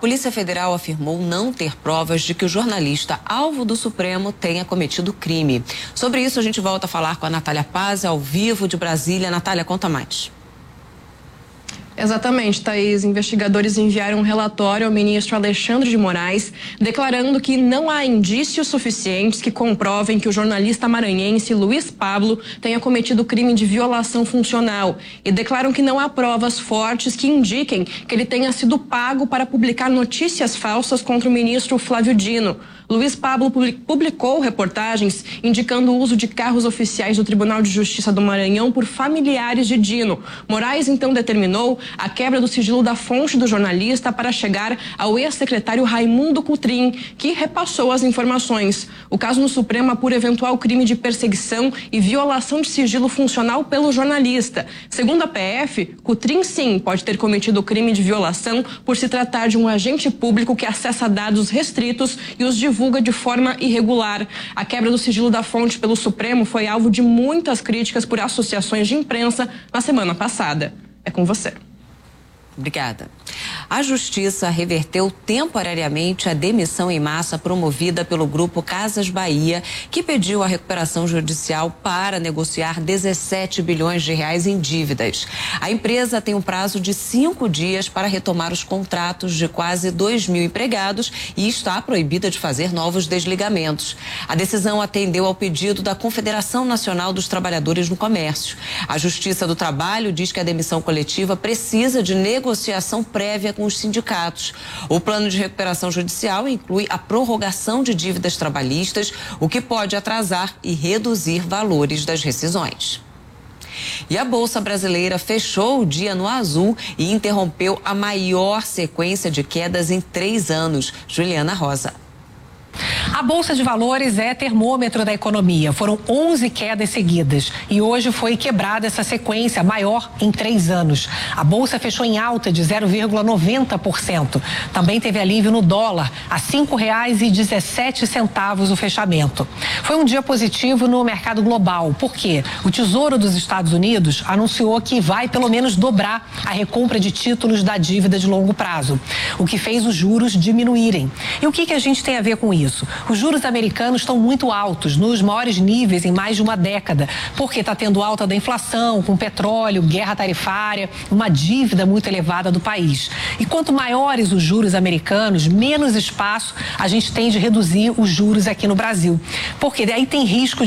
Polícia Federal afirmou não ter provas de que o jornalista alvo do Supremo tenha cometido crime. Sobre isso, a gente volta a falar com a Natália Paz, ao vivo de Brasília. Natália, conta mais. Exatamente, Thaís. Investigadores enviaram um relatório ao ministro Alexandre de Moraes, declarando que não há indícios suficientes que comprovem que o jornalista maranhense Luiz Pablo tenha cometido crime de violação funcional e declaram que não há provas fortes que indiquem que ele tenha sido pago para publicar notícias falsas contra o ministro Flávio Dino. Luiz Pablo publicou reportagens indicando o uso de carros oficiais do Tribunal de Justiça do Maranhão por familiares de Dino. Moraes então determinou a quebra do sigilo da fonte do jornalista para chegar ao ex-secretário Raimundo Cotrim, que repassou as informações. O caso no Supremo apura eventual crime de perseguição e violação de sigilo funcional pelo jornalista. Segundo a PF, Cotrim sim pode ter cometido o crime de violação por se tratar de um agente público que acessa dados restritos e os divulga de forma irregular. A quebra do sigilo da fonte pelo Supremo foi alvo de muitas críticas por associações de imprensa na semana passada. É com você. Obrigada. A Justiça reverteu temporariamente a demissão em massa promovida pelo Grupo Casas Bahia, que pediu a recuperação judicial para negociar 17 bilhões de reais em dívidas. A empresa tem um prazo de 5 dias para retomar os contratos de quase 2.000 empregados e está proibida de fazer novos desligamentos. A decisão atendeu ao pedido da Confederação Nacional dos Trabalhadores no Comércio. A Justiça do Trabalho diz que a demissão coletiva precisa de negociação prévia com os sindicatos. O plano de recuperação judicial inclui a prorrogação de dívidas trabalhistas, o que pode atrasar e reduzir valores das rescisões. E a Bolsa Brasileira fechou o dia no azul e interrompeu a maior sequência de quedas em 3 anos. Juliana Rosa. A Bolsa de Valores é termômetro da economia. Foram 11 quedas seguidas e hoje foi quebrada essa sequência maior em 3 anos. A Bolsa fechou em alta de 0,90%. Também teve alívio no dólar, a R$ 5,17 o fechamento. Foi um dia positivo no mercado global, porque o Tesouro dos Estados Unidos anunciou que vai pelo menos dobrar a recompra de títulos da dívida de longo prazo, o que fez os juros diminuírem. E o que a gente tem a ver com isso? Os juros americanos estão muito altos, nos maiores níveis em mais de uma década, porque está tendo alta da inflação, com petróleo, guerra tarifária, uma dívida muito elevada do país. E quanto maiores os juros americanos, menos espaço a gente tem de reduzir os juros aqui no Brasil, porque daí tem risco